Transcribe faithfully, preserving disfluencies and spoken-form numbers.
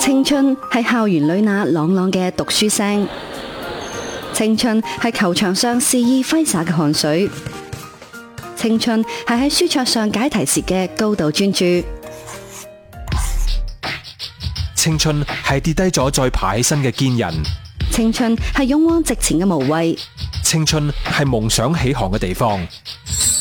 青春係校園裏那朗朗嘅讀書聲，青春係球場上肆意揮灑嘅汗水，青春係喺書桌上解題時嘅高度專注， 青春係跌低咗再爬起身嘅堅韌， 青春係勇往直前嘅無畏， 青春係夢想起航嘅地方。